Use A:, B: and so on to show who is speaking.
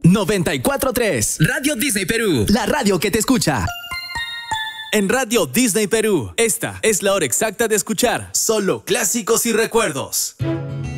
A: 94.3
B: Radio Disney Perú.
A: La radio que te escucha. En Radio Disney Perú, esta es la hora exacta de escuchar solo clásicos y recuerdos.